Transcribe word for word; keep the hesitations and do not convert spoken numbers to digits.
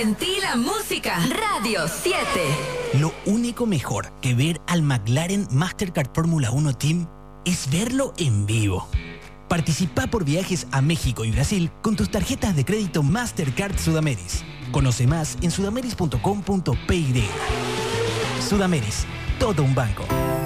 En ti la música. Radio siete. Lo único mejor que ver al McLaren Mastercard Fórmula uno Team es verlo en vivo. Participa por viajes a México y Brasil con tus tarjetas de crédito Mastercard Sudameris. Conoce más en sudameris punto com punto p y. Sudameris, todo un banco.